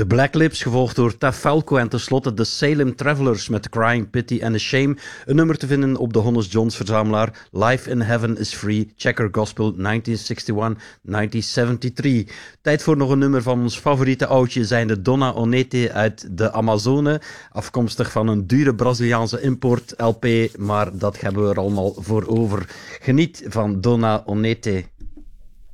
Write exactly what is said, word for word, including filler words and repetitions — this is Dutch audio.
De Black Lips, gevolgd door Taf Falco en tenslotte de Salem Travelers met Crying Pity and a Shame. Een nummer te vinden op de Honest Jones verzamelaar. Life in Heaven is Free, Checker Gospel negentien eenenzestig negentien zevenenzeventig. Tijd voor nog een nummer van ons favoriete oudje, zijn de Dona Onete uit de Amazone. Afkomstig van een dure Braziliaanse import L P, maar dat hebben we er allemaal voor over. Geniet van Dona Onete.